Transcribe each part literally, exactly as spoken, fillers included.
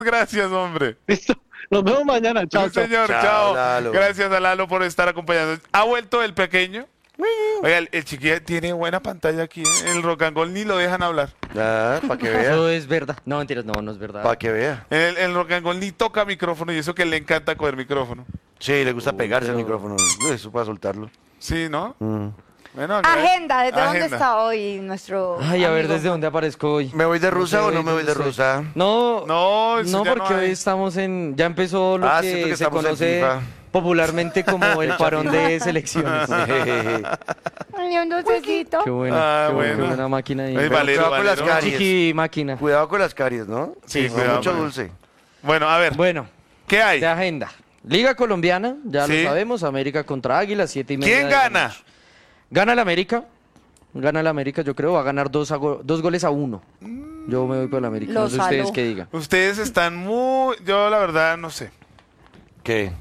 Gracias, hombre. Listo. Nos vemos mañana. Chao, Sí, chao. señor, Chao, chao. Lalo. Gracias a Lalo por estar acompañando. ¿Ha vuelto el pequeño? Oiga, el, el chiquillo tiene buena pantalla aquí, ¿eh? El rock and roll ni lo dejan hablar. Ah, para que vea. Eso es verdad. No, mentiras, no, no es verdad. Para que vea. El, el rock and roll ni toca micrófono y eso que le encanta coger micrófono. Sí, le gusta pegarse al pero- micrófono. Eso para soltarlo. Sí, ¿no? Mm. Bueno, acá- Agenda, ¿desde dónde Agenda. está hoy nuestro Ay, a ver amigo? desde dónde aparezco hoy. ¿Me voy de rusa sé, o no me voy de sé. rusa? No, No, eso no, ya porque no hay. hoy estamos en. Ya empezó lo Ah, que, siento que se estamos en conoce FIFA. popularmente como el parón de selecciones. Ay, un dulcecito. Qué buena, Ah, qué, buena, bueno. qué buena máquina ahí. Ay, Pero Valero, cuidado con las Valero. caries. Chiqui máquina. Cuidado con las caries, ¿no? Sí, No, cuidado, mucho man. dulce. Bueno, a ver, Bueno, ¿qué hay? de agenda. Liga colombiana, ya Sí. lo sabemos. América contra Águila, siete y media. ¿Quién de la gana? noche. Gana el América. Gana el América, yo creo. Va a ganar dos, a go- dos goles a uno. Yo me voy por el América. Lo No sé ustedes saló. qué digan. Ustedes están muy... Yo la verdad no sé. ¿Qué?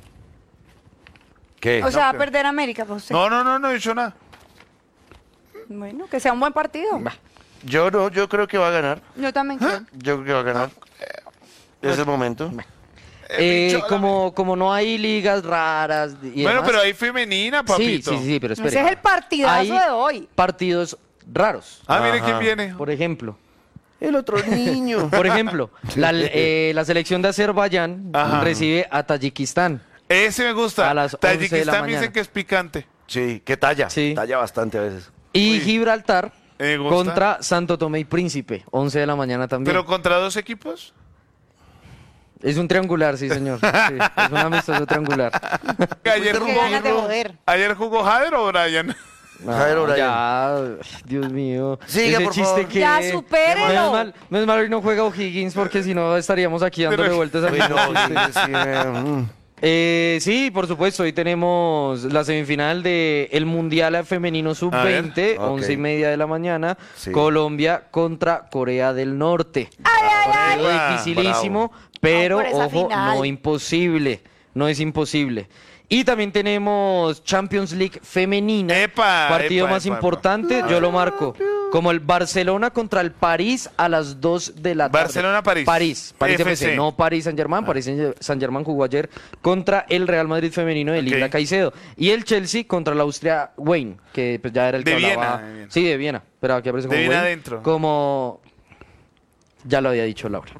¿Qué? O sea, va a creo. perder América, pues usted. No, no, no, no he dicho nada. Bueno, que sea un buen partido. Yo no, yo creo que va a ganar. Yo también creo. Yo creo que va a ganar. Es el momento. Eh, bicho, la- como, como no hay ligas raras y Bueno, demás, pero hay femenina, sí, papito. sí, sí, pero espere. Ese es el partidazo Hay de hoy. partidos raros. Ah, mire Ajá. quién viene. Por ejemplo, El otro niño. por ejemplo, la, eh, la selección de Azerbaiyán Ajá. recibe a Tayikistán. Ese me gusta. A las once de la Tayikistán me mañana. dicen que es picante. Sí, que talla. Sí. Talla bastante a veces. Y Uy. Gibraltar Me gusta. contra Santo Tomé y Príncipe, once de la mañana también. ¿Pero contra dos equipos? Es un triangular, sí, señor. Sí, es un amistoso triangular. Ayer Qué jugó, ganas de joder. ayer jugó Jader o Brian. Javier O'Brien. Ya, Dios mío. Siga, Ese por chiste favor. que... Ya, supérelo. Menos mal, menos mal hoy no juega O'Higgins porque si no estaríamos aquí dándole Pero- vueltas a Uy, no, sí, sí, eh, mm. Eh, sí, por supuesto, hoy tenemos la semifinal de el Mundial Femenino sub veinte, ok. once y media de la mañana, Sí. Colombia contra Corea del Norte. Partido Bravo. dificilísimo, pero Vamos por esa ojo, final. no imposible, no es imposible. Y también tenemos Champions League femenina, Epa, partido epa, más epa, importante, yo lo marco, como el Barcelona contra el París a las dos de la tarde. Barcelona-París. París, París F F C. C, no París Saint-Germain, París Saint-Germain jugó ayer contra el Real Madrid femenino de Lila Ok. Caicedo. Y el Chelsea contra la Austria Wayne, que pues ya era el De que Viena, hablaba. de Viena. Sí, de Viena, pero aquí aparece De como Viena Wayne, adentro. como... Ya lo había dicho Laura.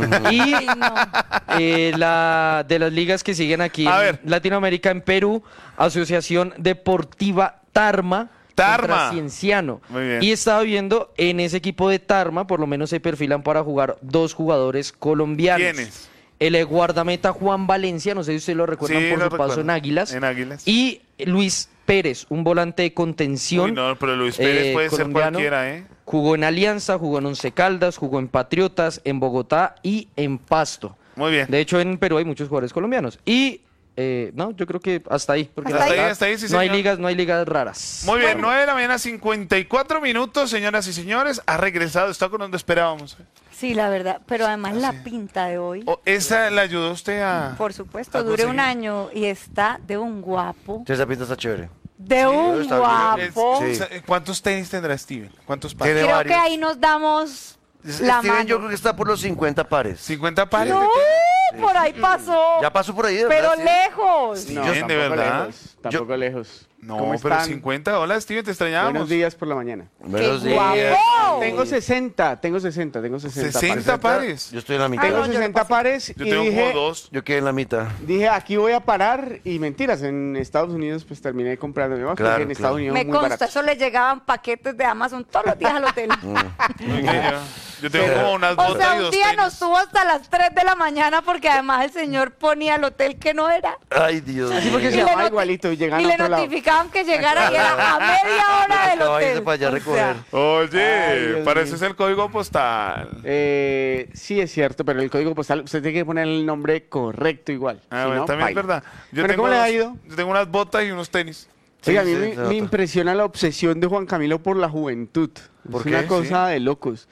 y Ay, no. eh, la de las ligas que siguen aquí A en ver. Latinoamérica, en Perú, Asociación Deportiva Tarma. Tarma. Contra Cienciano. Muy bien. Y estaba viendo en ese equipo de Tarma, por lo menos se perfilan para jugar dos jugadores colombianos. ¿Quiénes? El eh, guardameta Juan Valencia, no sé si ustedes lo recuerdan Sí, por lo su paso recuerdo. en Águilas. En Águilas. Y Luis Pérez, un volante de contención. Uy, no, pero Luis Pérez eh, puede ser colombiano. cualquiera, ¿eh? Jugó en Alianza, jugó en Once Caldas, jugó en Patriotas, en Bogotá y en Pasto. Muy bien. De hecho, en Perú hay muchos jugadores colombianos. Y, eh, no, yo creo que hasta ahí. Porque Hasta la ahí, verdad, hasta ahí, sí, no hay señor. ligas, no hay ligas raras. Muy bien, nueve de la mañana, cincuenta y cuatro minutos, señoras y señores. Ha regresado, está con donde esperábamos. Sí, la verdad. Pero además la pinta de hoy, Oh, ¿Esa le ayudó a usted a...? por supuesto, a dure un conseguir? año y está de un guapo. Sí, esa pinta está chévere. De un está bien. Es- guapo. Sí. ¿Cuántos tenis tendrá Steven? ¿Cuántos pares? Tiene Creo varios. que ahí nos damos la Steven, mano. yo creo que está por los cincuenta pares. ¿cincuenta pares? No, de tenis? por ahí pasó. Ya pasó por ahí, de Pero verdad, sí. lejos. Sí, No, bien, de tampoco verdad. lejos, tampoco lejos. No, ¿Cómo pero están? cincuenta. Hola, Steven, te extrañábamos. Buenos días por la mañana. Buenos ¡Qué días. guapo! Tengo sesenta, tengo sesenta, tengo sesenta, ¿sesenta pares. pares? Yo estoy en la mitad. Ah, Tengo no, yo le sesenta pasé. pares Yo y tengo dije, como dos. Yo quedé en la mitad. dije, aquí voy a parar y mentiras, en Estados Unidos pues terminé comprando más Claro, porque en Estados claro. Unidos Me es muy consta, barato. eso le llegaban paquetes de Amazon todos los días al hotel. Oiga, yo, yo tengo como unas O botas sea, y un dos día tenis. nos tuvo hasta las tres de la mañana porque además el señor ponía el hotel que no era. Ay, Dios. Así porque Y se le llama noti- igualito y llegan Y a le otro lado. notificaban que llegara y era a media hora del Acaba de irse hotel. para allá a O recoger. sea, Oye, Ay, Dios pareces mío. el código postal. Eh, sí, es cierto, pero el código postal, usted tiene que poner el nombre correcto igual. Ah, si bueno, no, también es paila. verdad. Yo Bueno, tengo ¿cómo le ha dos- ido? Yo tengo unas botas y unos tenis. Oiga, a mí Sí, me, sí, se me nota. impresiona la obsesión de Juan Camilo por la juventud. ¿Por es qué? una cosa de locos.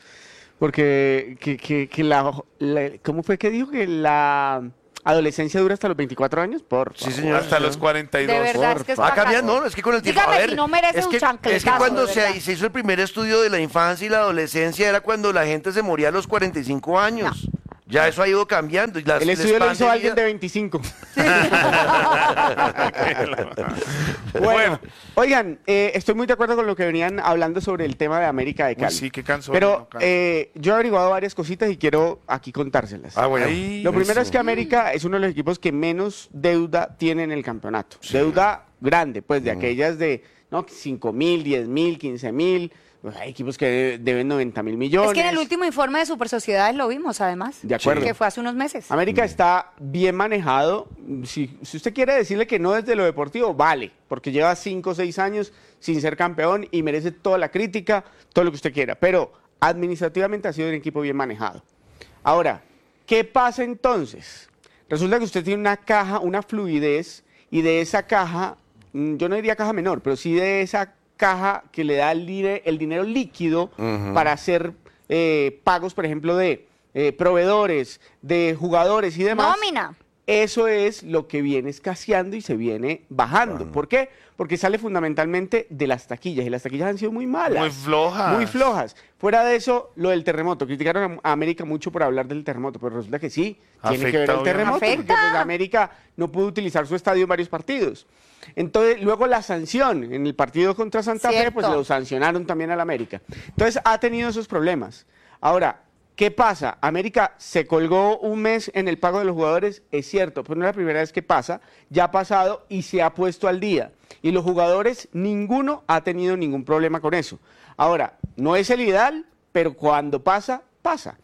Porque, que, que, que la, la- ¿cómo fue que dijo que la adolescencia dura hasta los veinticuatro años? Por Sí, favor. señor. Hasta los cuarenta y dos. de verdad, es que es Ah, para cambiando, acá. no, es que con el tiempo. Dígame a ver, si no merece es un que, chancletazo, es que cuando de se, verdad. se hizo el primer estudio de la infancia y la adolescencia era cuando la gente se moría a los cuarenta y cinco años. Ya eso ha ido cambiando. Y las, El les estudio lo pan hizo de alguien vida- de veinticinco. Bueno. Bueno, oigan, eh, estoy muy de acuerdo con lo que venían hablando sobre el tema de América de Uy, Cali. sí, qué cansón, Pero no cansa. eh, yo he averiguado varias cositas y quiero aquí contárselas. Ah, bueno. Ahí. Lo primero Eso. es que América es uno de los equipos que menos deuda tiene en el campeonato. Deuda grande, pues de aquellas de ¿no? cinco mil, diez mil, quince mil. Pues hay equipos que de- deben noventa mil millones. Es que en el último informe de Super Sociedades lo vimos, además. De acuerdo. Que fue hace unos meses. América está bien manejado. Si, si usted quiere decirle que no desde lo deportivo, vale, porque lleva cinco o seis años sin ser campeón y merece toda la crítica, todo lo que usted quiera. Pero administrativamente ha sido un equipo bien manejado. Ahora, ¿qué pasa entonces? Resulta que usted tiene una caja, una fluidez, y de esa caja, mm, yo no diría caja menor, pero sí de esa caja que le da el, dire- el dinero líquido para hacer eh, pagos, por ejemplo, de eh, proveedores, de jugadores y demás. Nómina. Eso es lo que viene escaseando y se viene bajando. ¿Por qué? Porque sale fundamentalmente de las taquillas, y las taquillas han sido muy malas. Muy flojas. Muy flojas. Fuera de eso, lo del terremoto. Criticaron a América mucho por hablar del terremoto, pero resulta que sí, tiene Afecta, que ver el obviamente. terremoto, porque Afecta. pues, América no pudo utilizar su estadio en varios partidos. Entonces, luego la sanción en el partido contra Santa Fe, pues Cierto. lo sancionaron también al América. Entonces, ha tenido esos problemas. Ahora, ¿qué pasa? América se colgó un mes en el pago de los jugadores, es cierto, pero no es la primera vez que pasa, ya ha pasado y se ha puesto al día. Y los jugadores, ninguno ha tenido ningún problema con eso. Ahora, no es el ideal, pero cuando pasa, pasa.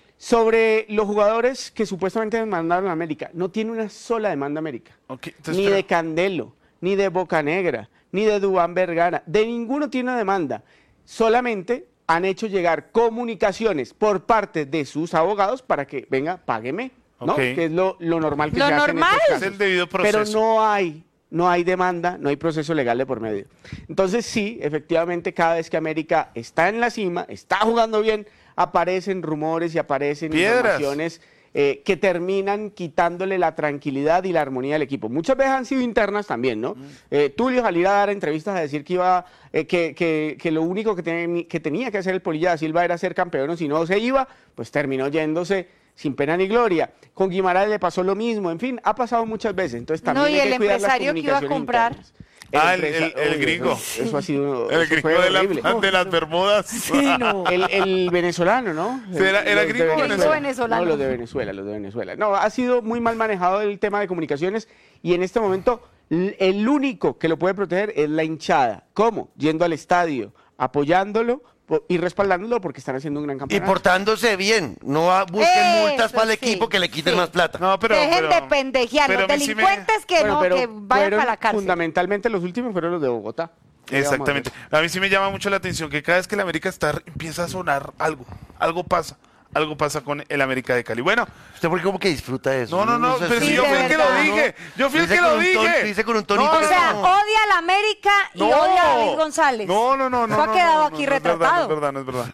Sobre los jugadores que supuestamente demandaron a América, no tiene una sola demanda América. Ok, entonces, Ni pero- de Candelo, ni de Bocanegra, ni de Dubán Vergara, de ninguno tiene una demanda. Solamente han hecho llegar comunicaciones por parte de sus abogados para que, venga, págueme, ¿no? Ok. Que es lo, lo normal que Lo se hace normal. en estos casos. Es el debido proceso. Pero no hay, no hay demanda, no hay proceso legal de por medio. Entonces sí, efectivamente, cada vez que América está en la cima, está jugando bien, aparecen rumores y aparecen Piedras. informaciones eh, que terminan quitándole la tranquilidad y la armonía del equipo. Muchas veces han sido internas también, ¿no? Eh, Tulio salir a dar entrevistas a decir que iba, eh, que, que, que lo único que, ten- que tenía que hacer el Polilla da Silva era ser campeón, o si no se iba, pues terminó yéndose sin pena ni gloria. Con Guimaraes le pasó lo mismo, en fin, ha pasado muchas veces. Entonces también No, y hay que el cuidar las empresario que iba a comunicaciones comprar. internas. Ah, el- empresa- el- el Uy, gringo. Eso, eso ha sido El eso gringo fue de, la- horrible. de las Bermudas. Sí, no. El, el venezolano, ¿no? Sí, era- era Los de gringo Venezuela. Gringo venezolano. No, los de Venezuela, los de Venezuela. No, ha sido muy mal manejado el tema de comunicaciones y en este momento l- el único que lo puede proteger es la hinchada. ¿Cómo? Yendo al estadio, apoyándolo po- y respaldándolo porque están haciendo un gran Y campeonato. portándose bien. No a- busquen multas Eso para el sí, equipo que le quiten sí. sí. más plata. No, pero, Dejen pero- de pendejear. pero Los a mí sí me- delincuentes que Bueno, no, pero que vayan fueron para la cárcel. fundamentalmente los últimos fueron los de Bogotá. ¿Qué le vamos a Exactamente. hacer? A mí sí me llama mucho la atención que cada vez que el América está, empieza a sonar algo. Algo pasa. Algo pasa con el América de Cali. Bueno, ¿Usted por qué como que disfruta eso? no, no, no, sé pero si- si Sí, yo de fui el que lo verdad. dije. Yo fui el Dice que con lo un ton- dije. dice con un tonito No, O que sea, no. odia a la América y No. odia a David González. No, no, no, no. Eso ha no, quedado no, aquí no, no es verdad, retratado. No es verdad, no es verdad.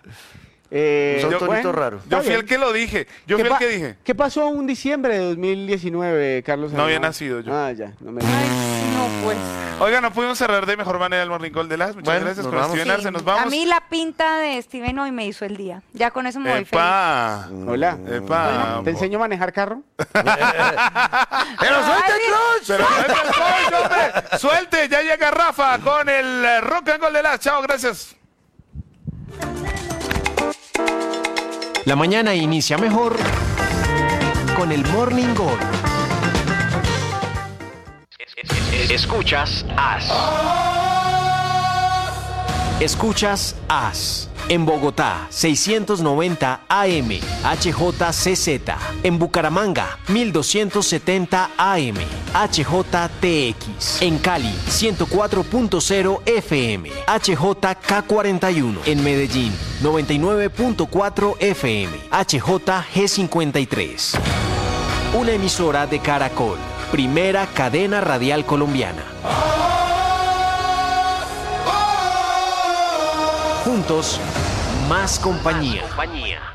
Eh, Son yo- tonitos bueno, raros. está Yo fui bien. el que lo dije. Yo ¿Qué fui el pa- que dije. ¿Qué pasó un diciembre de dos mil diecinueve, Carlos? No había Arenal? nacido yo. Ah, ya. No me... Ay, no, pues. Oiga, no pudimos cerrar de mejor manera el Morning Call de las. Muchas Bueno, gracias nos con vamos. Steven Arce. Nos Sí, vamos. A mí la pinta de Steven hoy me hizo el día. Ya con eso me voy feliz. Epa. Hola. Epa. ¿Te enseño a manejar carro? ¡Pero suelta el clutch! Pero no es el coach, hombre. Suelte, ya llega Rafa con el eh, Rock and Roll de las. Chao, gracias. La mañana inicia mejor con el Morning Call. Escuchas As. Escuchas As. En Bogotá, seiscientos noventa A M, H J C Z. En Bucaramanga, mil doscientos setenta A M, H J T X. En Cali, ciento cuatro punto cero F M, H J K cuarenta y uno. En Medellín, noventa y nueve punto cuatro F M, H J G cincuenta y tres. Una emisora de Caracol, primera cadena radial colombiana. Juntos, más compañía.